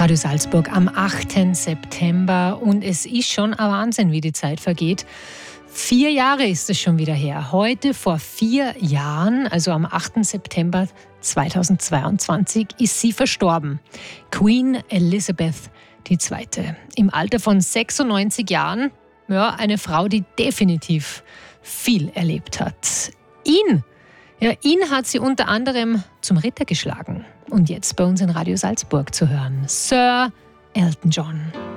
Radio Salzburg am 8. September und es ist schon ein Wahnsinn, wie die Zeit vergeht. 4 Jahre ist es schon wieder her. Heute vor 4 Jahren, also am 8. September 2022, ist sie verstorben. Queen Elizabeth II. Im Alter von 96 Jahren. Ja, eine Frau, die definitiv viel erlebt hat. Ihn hat sie unter anderem zum Ritter geschlagen. Und jetzt bei uns in Radio Salzburg zu hören. Sir Elton John.